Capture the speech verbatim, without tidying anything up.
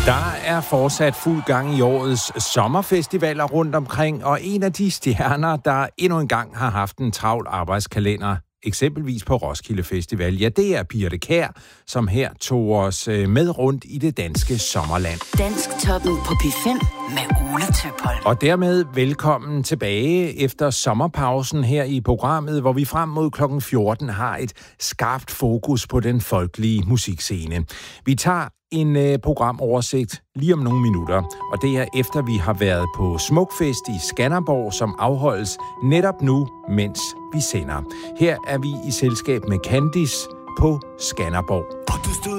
Der er fortsat fuld gang i årets sommerfestivaler rundt omkring, og en af de stjerner, der endnu en gang har haft en travl arbejdskalender, eksempelvis på Roskilde Festival, ja, det er Birthe Kjær, som her tog os med rundt i det danske sommerland. Dansktoppen på P fem med Ole Tøpholm. Og dermed velkommen tilbage efter sommerpausen her i programmet, hvor vi frem mod klokken fjorten har et skarpt fokus på den folkelige musikscene. Vi tager en uh, programoversigt lige om nogle minutter, og det er efter vi har været på Smukfest i Skanderborg, som afholdes netop nu, mens vi sender. Her er vi i selskab med Candice på Skanderborg.